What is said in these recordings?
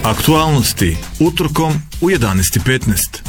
Aktualnosti utorkom u 11:15.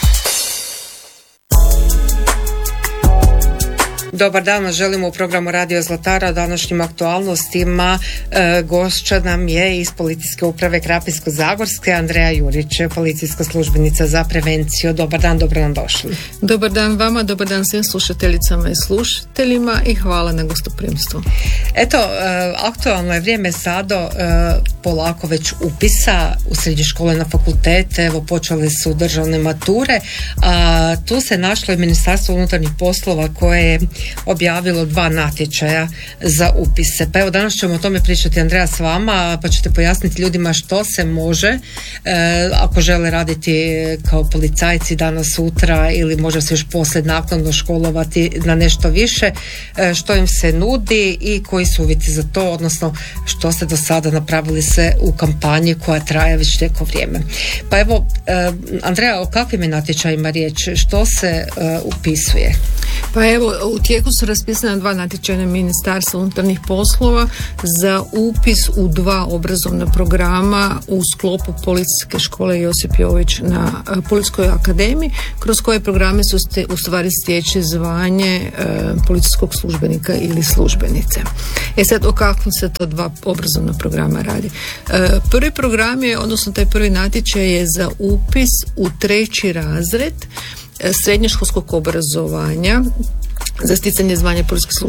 Dobar dan, želimo u programu Radio Zlatara o današnjim aktualnostima. Gošća nam je iz Policijske uprave Krapinsko-zagorske Andreja Jurić, policijska službenica za prevenciju. Dobar dan, dobro nam došli. Dobar dan vama, dobar dan svim slušateljicama i slušateljima i hvala na gostoprimstvu. Eto, aktualno je vrijeme sada polako već upisa u srednje škole, na fakultete. Evo, počele su državne mature, a tu se našlo i Ministarstvo unutarnjih poslova koje je objavilo 2 natječaja za upise. Pa evo, danas ćemo o tome pričati, Andreja, s vama, pa ćete pojasniti ljudima što se može ako žele raditi kao policajci danas, sutra ili možda se još poslije naknadno školovati na nešto više, što im se nudi i koji su uvjeti za to, odnosno što ste do sada napravili se u kampanji koja traje već neko vrijeme. Pa evo, Andreja, o kakvim je natječajima riječ? Što se upisuje? Pa evo, u tijeku su raspisana 2 natječaja Ministarstva unutarnjih poslova za upis u 2 obrazovna programa u sklopu Policijske škole Josip Jović na Policijskoj akademiji, kroz koje programe su u stvari stječe zvanje policijskog službenika ili službenice. Sad, o kakvom se to 2 obrazovna programa radi? Prvi program je, odnosno taj prvi natječaj je za upis u 3. razred srednjoškolskog obrazovanja za sticanje zvanja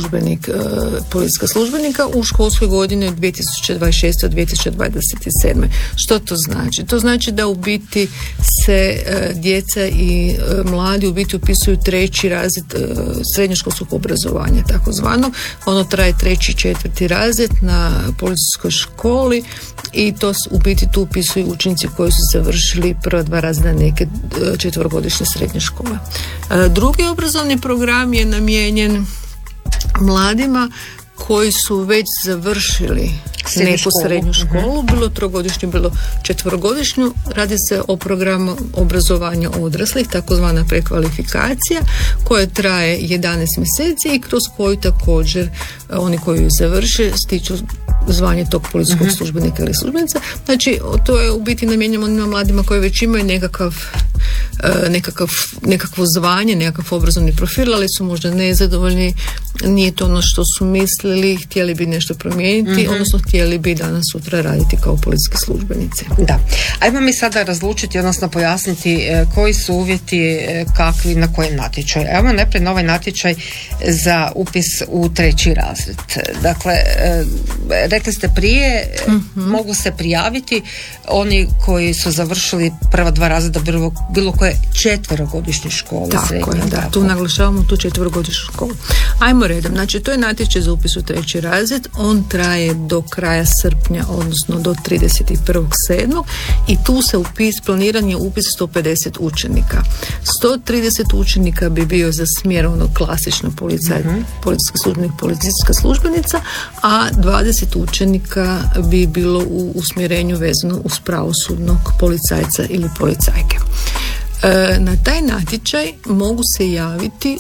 policijska službenika u školskoj godini od 2026. od 2027. Što to znači? To znači da u biti se djeca i mladi u biti upisuju 3. razred srednjoškolskog obrazovanja, takozvano. Ono traje 3. i 4. razred na policijskoj školi i to u biti tu upisuju učenici koji su završili prva 2 razreda neke 4-godišnje srednje škole. Drugi obrazovni program je namijenjen mladima koji su već završili neku srednju školu, bilo 3-godišnju, bilo 4-godišnju. Radi se o programu obrazovanja odraslih, takozvana prekvalifikacija, koja traje 11 mjeseci i kroz koju također oni koji ju završe stiču zvanje tog policijskog službenika ili službenica. Znači, to je u biti namijenjeno onima mladima koji već imaju nekakvo zvanje, nekakav obrazovni profil, ali su možda nezadovoljni, nije to ono što su mislili, htjeli bi nešto promijeniti, odnosno htjeli bi danas sutra raditi kao policijski službenici. Da. Ajmo mi sada razlučiti, odnosno pojasniti koji su uvjeti, kakvi, na kojem natječaju. Evo najprije na ovaj natječaj za upis u 3. razred. Dakle, rekli ste prije, mogu se prijaviti oni koji su završili prva 2 razreda bilo koje 4-godišnje škole. Tako je, da, tu naglašavamo tu 4-godišnju školu. Ajmo redom, znači to je natječaj za upis u 3. razred, on traje do kraja srpnja, odnosno do 31.7. i tu se planiran je upis 150 učenika. 130 učenika bi bio za smjer klasično policijski službenik, policijska službenica, a 20 učenika bi bilo u usmjerenju vezano uz pravosudnog policajca ili policajke. Na taj natječaj mogu se javiti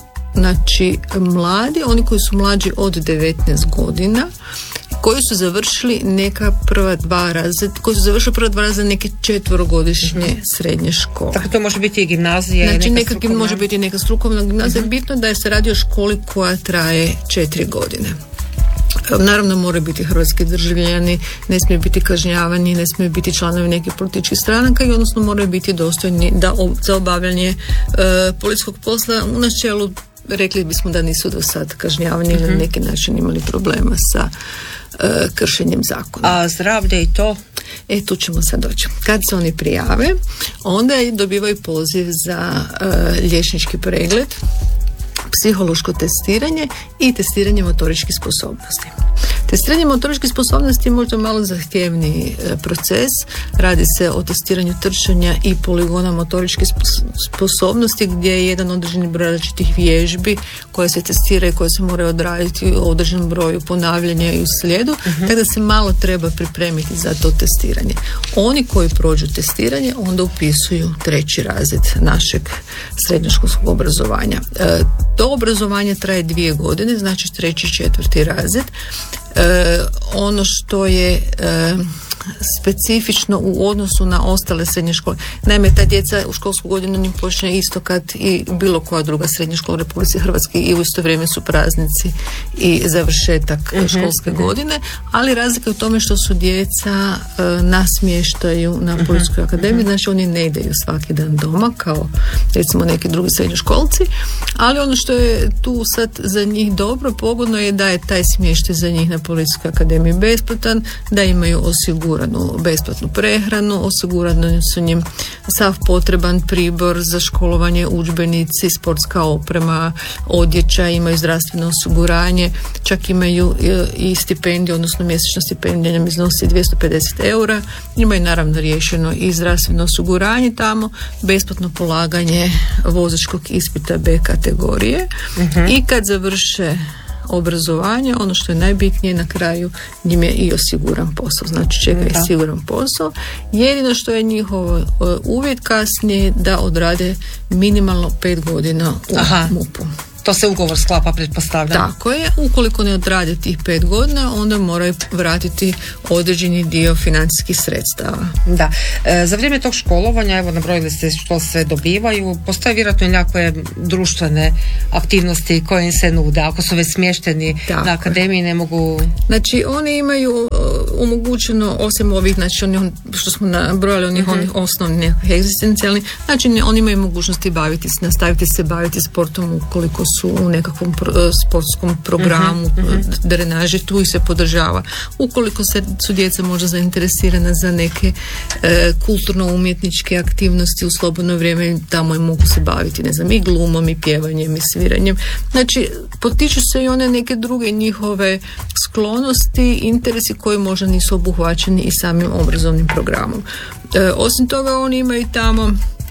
mladi, oni koji su mlađi od 19 godina, koji su završili neka prva 2 razreda neke 4-godišnje srednje škole. Tako to može biti i gimnazija. Znači može biti neka strukovna gimnazija. Bitno da se radi o školi koja traje 4 godine. Naravno, moraju biti hrvatski državljani, ne smiju biti kažnjavani, ne smiju biti članovi nekih političkih stranaka i odnosno moraju biti dostojni za obavljanje policijskog posla. U načelu rekli bismo da nisu do sad kažnjavani ili na neki način imali problema sa kršenjem zakona. A zdravlje i to? Tu ćemo sad doći. Kad se oni prijave, onda dobivaju poziv za liječnički pregled, psihološko testiranje i testiranje motoričkih sposobnosti. Testiranje motoričkih sposobnosti je možda malo zahtjevniji proces. Radi se o testiranju trčanja i poligona motoričkih sposobnosti gdje je jedan određeni broj različitih vježbi koje se testiraju i koje se moraju odraditi u određenom broju ponavljanja i u slijedu, tako da se malo treba pripremiti za to testiranje. Oni koji prođu testiranje onda upisuju 3. razred našeg srednjoškolskog obrazovanja. To obrazovanje traje 2 godine, znači 3. i 4. razred. Ono što je specifično u odnosu na ostale srednje škole. Naime, ta djeca u školsku godinu njim počne isto kad i bilo koja druga srednja škola u Republici Hrvatskoj i u isto vrijeme su praznici i završetak školske godine, ali razlika je u tome što su djeca na smještaju na Policijskoj akademiji, znači oni ne idaju svaki dan doma kao recimo neki drugi srednjoškolci, ali ono što je tu sad za njih dobro, pogodno je da je taj smještaj za njih na Policijskoj akademiji besplatan, da imaju osiguranu besplatnu prehranu, osigurano su njim sav potreban pribor za školovanje, udžbenici, sportska oprema, odjeća, imaju zdravstveno osiguranje, čak imaju i stipendiju, odnosno mjesečna stipendija nam iznosi 250 eura, imaju naravno riješeno i zdravstveno osiguranje tamo, besplatno polaganje vozačkog ispita B kategorije i kad završe obrazovanje, ono što je najbitnije na kraju, njim je i osiguran posao, znači čeka je siguran posao. Jedino što je njihov uvjet kasnije da odrade minimalno 5 godina u MUP-u. To se ugovor sklapa, pretpostavljam. Tako je, ukoliko ne odrade tih 5 godina, onda moraju vratiti određeni dio financijskih sredstava. Da. Za vrijeme tog školovanja, evo nabrojili ste što sve dobivaju, postoje vjerojatno i nekakve društvene aktivnosti koje im se nude, ako su već smješteni na akademiji ne mogu... Znači oni imaju omogućeno, osim ovih, znači oni što smo nabrojali, onih osnovnih egzistencijalnih, znači oni imaju mogućnosti nastaviti se baviti sportom ukoliko su u nekakvom sportskom programu, drenaži, tu ih se podržava. Ukoliko su djeca možda zainteresirana za neke kulturno-umjetničke aktivnosti u slobodno vrijeme, tamo i mogu se baviti, ne znam, i glumom, i pjevanjem, i sviranjem. Znači, potiču se i one neke druge njihove sklonosti, interesi koji možda nisu obuhvaćeni i samim obrazovnim programom. Osim toga, oni imaju tamo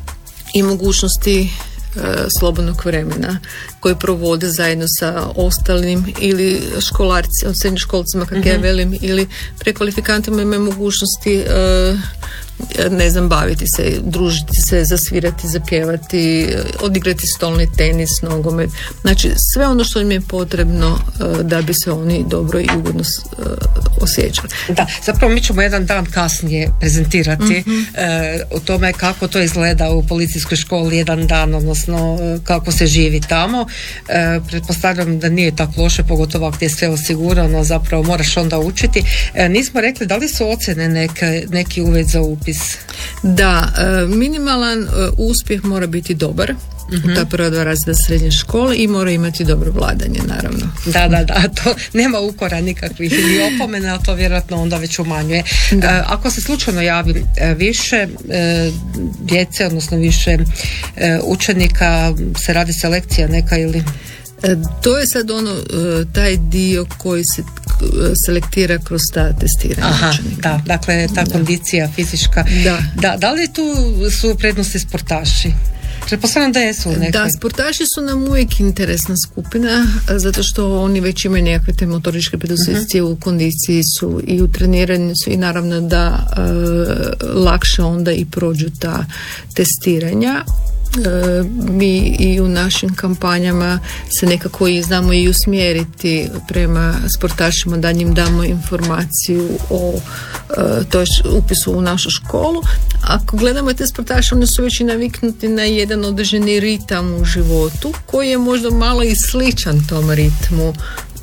i mogućnosti slobodnog vremena koje provode zajedno sa ostalim ili školarci, od srednjoškolcima kako ja velim, ili prekvalifikantima imaju mogućnosti ne znam, baviti se, družiti se, zasvirati, zapjevati, odigrati stolni tenis, nogomet. Znači sve ono što im je potrebno da bi se oni dobro i ugodno osjećali. Da, zapravo mi ćemo jedan dan kasnije prezentirati o tome kako to izgleda u policijskoj školi jedan dan, odnosno kako se živi tamo. Pretpostavljam da nije tako loše, pogotovo ako je sve osigurano, zapravo moraš onda učiti. Nismo rekli da li su ocjene neki uvjet za upis? Da, minimalan uspjeh mora biti dobar u ta prva 2 razreda srednje škole i mora imati dobro vladanje, naravno. Da, to nema ukora nikakvih ili opomena, to vjerojatno onda već umanjuje. Ako se slučajno javi više djece, odnosno više učenika, se radi selekcija neka ili... To je sad taj dio koji se selektira kroz ta testiranja učenika. Dakle, ta kondicija fizička. Da li tu su prednosti sportaši? Pretpostavljam da jesu nekakve. Da, sportaši su nam uvijek interesna skupina, zato što oni već imaju nekakve te motoričke predispozicije, u kondiciji su i u treniranju su i naravno da lakše onda i prođu ta testiranja. Mi i u našim kampanjama se nekako i znamo i usmjeriti prema sportašima, da njim damo informaciju o upisu u našu školu. Ako gledamo te sportaše, oni su već i naviknuti na jedan određeni ritam u životu koji je možda malo i sličan tom ritmu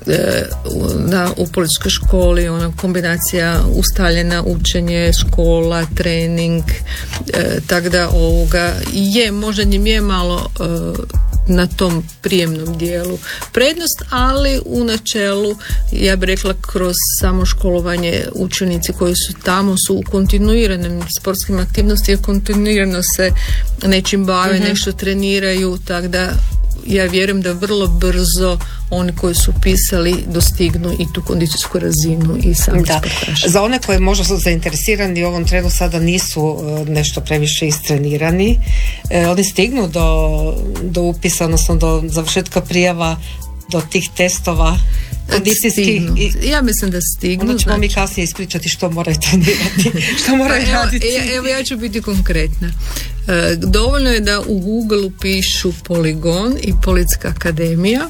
u policijskoj školi, ona kombinacija ustaljena učenje, škola, trening, tako da možda njim je malo na tom prijemnom dijelu prednost, ali u načelu ja bih rekla kroz samo školovanje učenici koji su tamo su u kontinuiranim sportskim aktivnostima, kontinuirano se nečim bave, nešto treniraju, tako da ja vjerujem da vrlo brzo oni koji su pisali dostignu i tu kondicijsku razinu i sami sportaši. Za one koji možda su zainteresirani u ovom trenu sada nisu nešto previše istrenirani, oni stignu do upisa, odnosno do završetka prijava, do tih testova kondicijskih. Ja mislim da stignu. Onda ćemo mi kasnije ispričati što moraju trenirati, što moraju raditi. Evo ja ću biti konkretna. Dovoljno je da u Google pišu poligon i policijska akademija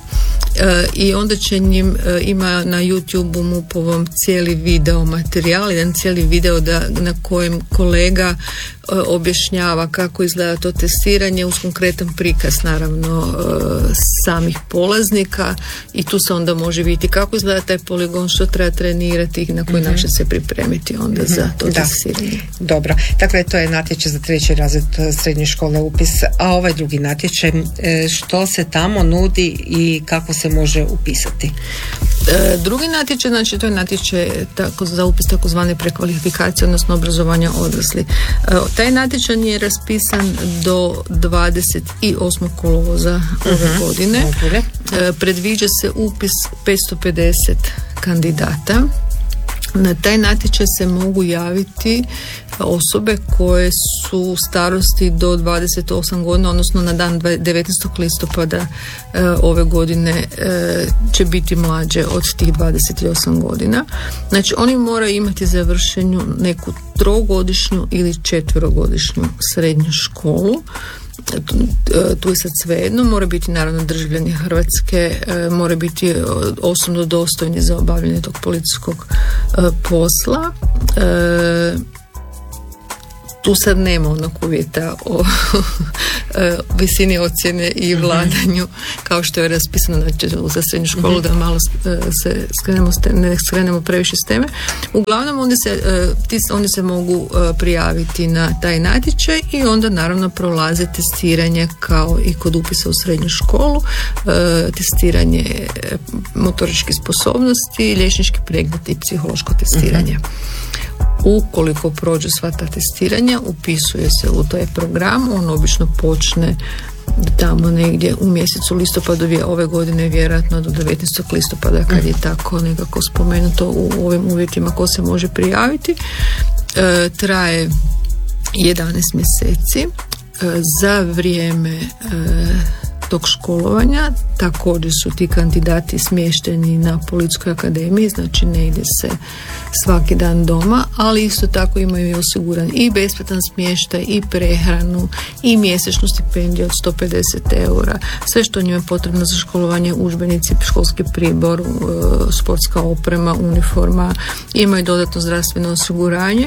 i onda će njim, ima na YouTube-u MUP-ovom cijeli video materijal, jedan cijeli video na kojem kolega objašnjava kako izgleda to testiranje uz konkretan prikaz naravno samih polaznika i tu se onda može vidjeti kako izgleda taj poligon, što treba trenirati i na koji način se pripremiti onda za to testiranje. Dobro, dakle to je natječaj za 3. razred srednje škole upis, a ovaj drugi natječaj, što se tamo nudi i kako se može upisati? Drugi natječaj, znači to je natječaj za upis takozvane prekvalifikacije, odnosno obrazovanja odraslih. Taj natječaj je raspisan do 28. kolovoza ove godine. Predviđa se upis 550 kandidata. Na taj natječaj se mogu javiti osobe koje su starosti do 28 godina, odnosno na dan 19. listopada ove godine će biti mlađe od tih 28 godina. Znači oni moraju imati završenu neku 3-godišnju ili 4-godišnju srednju školu. Tu je sad svejedno, mora biti naravno državljani Hrvatske, mora biti osobno dostojni za obavljanje tog policijskog posla. Tu sad nema onog uvjeta o visini ocjene i vladanju kao što je raspisano za srednju školu, da malo se ne skrenemo previše s teme. Uglavnom oni se mogu prijaviti na taj natječaj i onda naravno prolaze testiranje kao i kod upisa u srednju školu, testiranje motoričkih sposobnosti, liječnički pregled i psihološko testiranje. Ukoliko prođu sva ta testiranja, upisuje se u taj program. On obično počne tamo negdje u mjesecu listopadu ove godine, vjerojatno do 19. listopada kad je tako nekako spomenuto u ovim uvjetima ko se može prijaviti. Traje 11 mjeseci. Za vrijeme tog školovanja također su ti kandidati smješteni na Policijskoj akademiji, znači ne ide se svaki dan doma, ali isto tako imaju i osiguran i besplatan smještaj i prehranu i mjesečnu stipendiju od 150 eura, sve što njima je potrebno za školovanje, udžbenici, školski pribor, sportska oprema, uniforma, imaju dodatno zdravstveno osiguranje.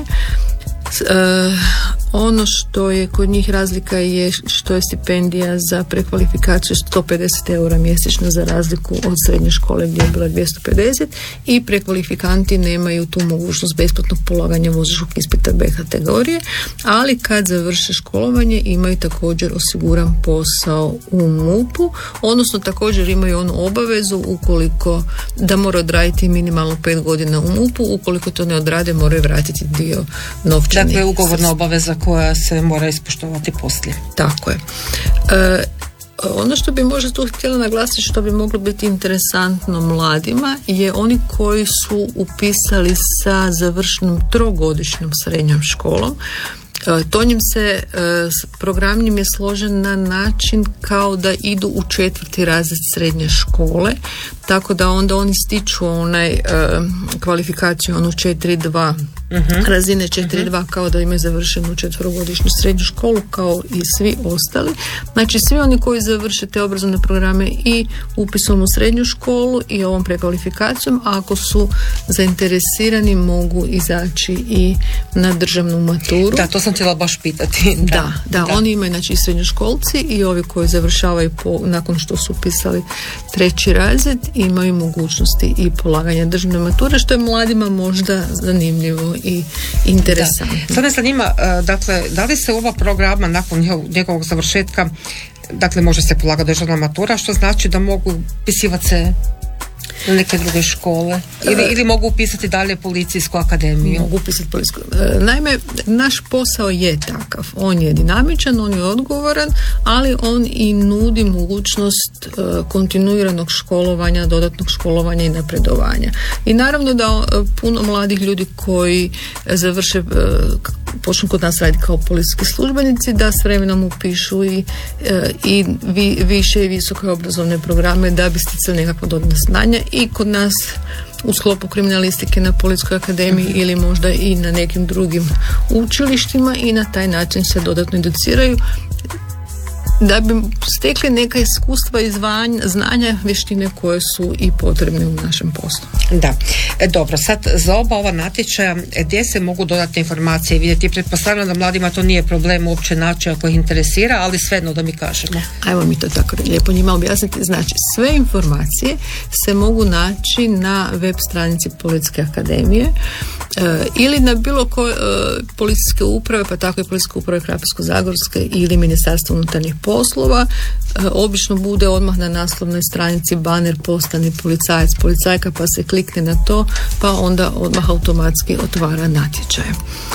Ono što je kod njih razlika je što je stipendija za prekvalifikaciju 150 eura mjesečno za razliku od srednje škole gdje je bila 250 i prekvalifikanti nemaju tu mogućnost besplatnog polaganja vozačkog ispita B kategorije, ali kad završe školovanje imaju također osiguran posao u MUP-u, odnosno također imaju onu obavezu ukoliko da mora odraditi minimalno 5 godina u MUP-u, ukoliko to ne odrade moraju vratiti dio novčanih. Dakle, ugovorna obaveza koja se mora ispoštovati poslije. Tako je. Ono što bi možda tu htjela naglasiti, što bi moglo biti interesantno mladima, je oni koji su upisali sa završenom 3-godišnjom srednjom školom. To njim se, program njim je složen na način kao da idu u 4. razred srednje škole, tako da onda oni stiču onaj kvalifikaciju, onu 4.2, razine 4.2, kao da imaju završenu 4-godišnju srednju školu kao i svi ostali. Znači svi oni koji završe te obrazovne programe i upisom u srednju školu i ovom prekvalifikacijom, a ako su zainteresirani mogu izaći i na državnu maturu. Da, to sam htjela baš pitati. Da, oni imaju znači i srednjoškolci i ovi koji završavaju nakon što su upisali 3. razred imaju mogućnosti i polaganja državne mature, što je mladima možda zanimljivo i interesantno. Sad me zanima, dakle, da li se ova programa nakon njegovog završetka, dakle, može se polagati državna matura, što znači da mogu upisivati se na neke druge škole ili mogu upisati dalje policijsku akademiju? Mogu upisati policijsku. Naime, naš posao je takav. On je dinamičan, on je odgovoran, ali on i nudi mogućnost kontinuiranog školovanja, dodatnog školovanja i napredovanja. I naravno da puno mladih ljudi koji završe, počnu kod nas raditi kao policijski službenici, da s vremenom upišu i više i visoke obrazovne programe da bi sticali nekakva dodatna znanja i kod nas u sklopu kriminalistike na Policijskoj akademiji ili možda i na nekim drugim učilištima i na taj način se dodatno educiraju. da bi stekli neka iskustva i znanja, vještine koje su i potrebne u našem poslu. Da. Dobro, sad za oba ova natječaja gdje se mogu dodatne informacije vidjeti? Pretpostavljam da mladima to nije problem uopće naći ako ih interesira, ali svejedno da mi kažemo. Ajmo mi to tako lijepo njima objasniti. Znači, sve informacije se mogu naći na web stranici Policijske akademije ili na bilo koje policijske uprave, pa tako i Policijske uprave Krapinsko-zagorske ili Ministarstvo unutarnjih poslova. Obično bude odmah na naslovnoj stranici baner postani policajac, policajka, pa se klikne na to, pa onda odmah automatski otvara natječaj.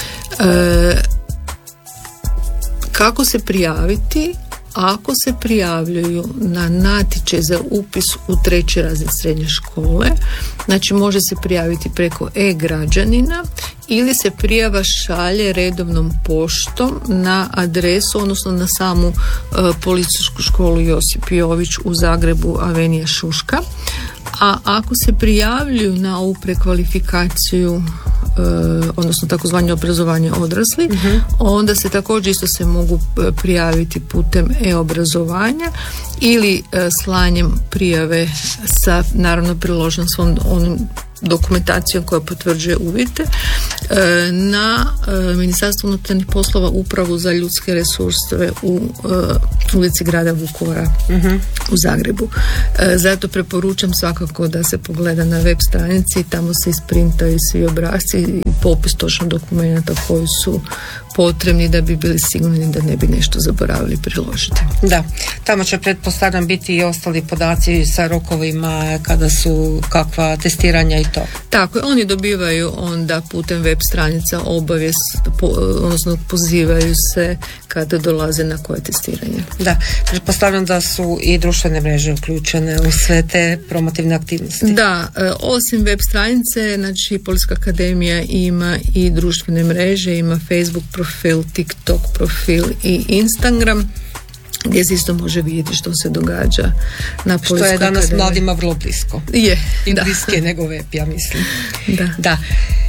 Kako se prijaviti? Ako se prijavljuju na natječaj za upis u 3. razred srednje škole, znači može se prijaviti preko e-građanina ili se prijava šalje redovnom poštom na adresu, odnosno na samu Policijsku školu Josip Jović u Zagrebu, Avenija Šuška. A ako se prijavljuju na ovu prekvalifikaciju, odnosno takozvanje obrazovanje odraslih, onda se također isto se mogu prijaviti putem e-obrazovanja ili slanjem prijave sa naravno priloženom svom onom dokumentacijom koja potvrđuje uvjete na Ministarstvo unutarnjih poslova, Upravu za ljudske resurse u ulici grada Vukovara u Zagrebu. Zato preporučam svakako da se pogleda na web stranici, tamo se isprintaju svi obrasci i popis točno dokumenta koji su potrebni da bi bili sigurni da ne bi nešto zaboravili priložiti. Da, tamo će pretpostavljam biti i ostali podaci sa rokovima kada su kakva testiranja i to. Tako je, oni dobivaju onda putem web stranica obavijest, odnosno pozivaju se kada dolaze na koje testiranje. Da, pretpostavljam da su i društvene mreže uključene u sve te promotivne aktivnosti. Da, osim web stranice, znači Policijska akademija ima i društvene mreže, ima Facebook profil, TikTok profil i Instagram, gdje se isto može vidjeti što se događa na Policijskoj akademiji. Što je danas mladima vrlo blisko. Je, I bliske nego web, ja mislim. Da.